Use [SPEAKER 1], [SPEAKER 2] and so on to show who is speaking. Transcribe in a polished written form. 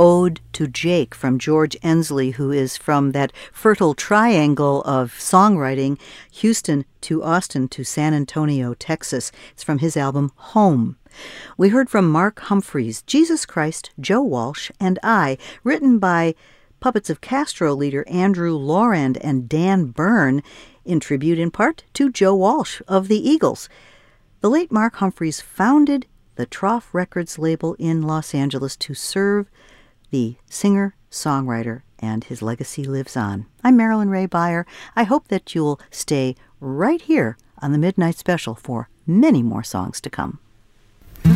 [SPEAKER 1] Ode to Jake from George Ensley, who is from that fertile triangle of songwriting, Houston to Austin to San Antonio, Texas. It's from his album Home. We heard from Mark Humphreys, Jesus Christ, Joe Walsh, and I, written by Puppets of Castro leader Andrew Lorand and Dan Byrne, in tribute in part to Joe Walsh of the Eagles. The late Mark Humphreys founded the Trough Records label in Los Angeles to serve the singer-songwriter, and his legacy lives on. I'm Marilyn Ray Beyer. I hope that you'll stay right here on the Midnight Special for many more songs to come.